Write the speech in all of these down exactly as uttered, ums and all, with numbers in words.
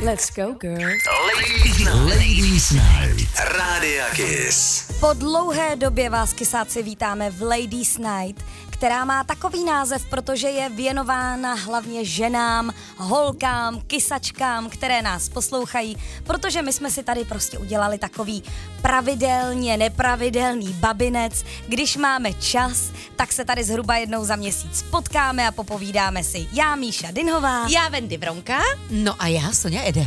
Let's go, girl. Ladies Night. Ladies Night. Rádia Kiss. Po dlouhé době vás, kysáci, vítáme v Ladies Night, která má takový název, protože je věnována hlavně ženám, holkám, kysačkám, které nás poslouchají, protože my jsme si tady prostě udělali takový pravidelně nepravidelný babinec. Když máme čas, tak se tady zhruba jednou za měsíc potkáme a popovídáme si. Já, Míša Dinhová. Já, Wendy Bronka. No a já, Sonja Ede.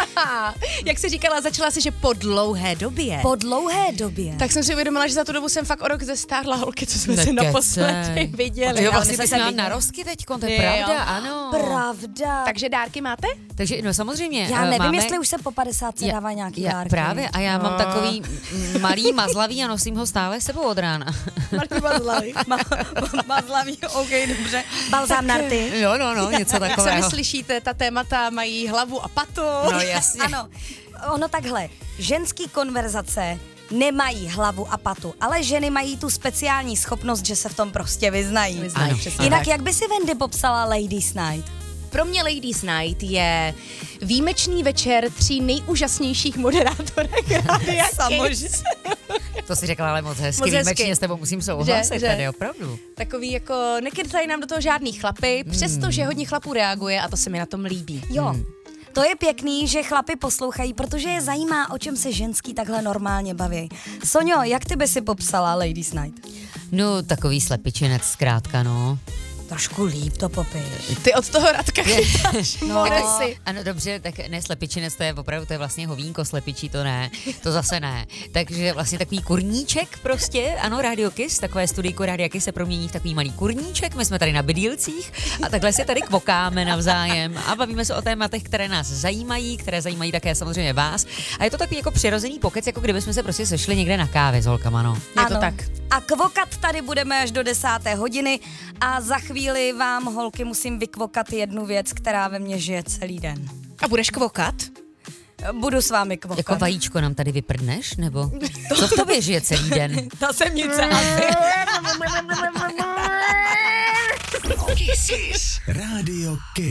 Jak jsi říkala, začala si, že po dlouhé době. Po dlouhé době. Tak jsem si uvědomila, že za tu dobu jsem fakt o rok zestárla, holky, co jsme si Nekecej. naposledy viděli. Jo, Ale vlastně my ty jsme jsi měla viděli. narozky teďko, to je Jo. pravda, ano. Pravda. Takže dárky máte? Takže, no samozřejmě. Já eh, nevím, máme... jestli už se po padesátce Já- dává nějaký já, dárky. Právě, a já mám takový mm, malý mazlavý a nosím ho stále s sebou od rána. Martin Mazlavý. Mazlavý, ok, dobře. Balzám na rty. Jo, no, no, něco Jak sami takového. slyšíte, ta témata mají hlavu a patu. No jasně. Ano, ono takhle, ženský konverzace nemají hlavu a patu, ale ženy mají tu speciální schopnost, že se v tom prostě vyznají. Vyznají, Ano. přesně Jinak tak. jak by si Wendy popsala Ladies Night? Pro mě Ladies Night je výjimečný večer tří nejúžasnějších moderátorek Rádia Kiss. To si řekla ale moc hezky, Moc hezky. výjimečně s tebou musím souhlasit, Že, že? tady opravdu. Takový jako, nekydají nám do toho žádný chlapy, přestože hodně chlapů reaguje a to se mi na tom líbí. Jo. Hmm. To je pěkný, že chlapi poslouchají, protože je zajímá, o čem se ženský takhle normálně baví. Sonjo, jak ty by si popsala Ladies Night? No, takový slepičinec zkrátka, no. Trošku líp to popiš. Ty od toho Radka chytáš, No. Monesy. Ano, dobře, tak ne slepičinec, to je opravdu, to je vlastně hovínko slepičí, to ne, to zase ne. Takže vlastně takový kurníček prostě, ano, Radio Kiss, takové studijko Radio Kiss se promění v takový malý kurníček, my jsme tady na bydýlcích a takhle si tady kvokáme navzájem a bavíme se o tématech, které nás zajímají, které zajímají také samozřejmě vás. A je to takový jako přirozený pokec, jako kdybychom se prostě sešli někde na kávě s holkama, no. Je to tak. A kvokat tady budeme až do desáté hodiny a za chvíli vám, holky, musím vykvokat jednu věc, která ve mně žije celý den. A budeš kvokat? Budu s vámi kvokat. Jako vajíčko nám tady vyprdneš, nebo co v tobě žije celý den? Ta semnice asi. Kiss. Rádio Kiss.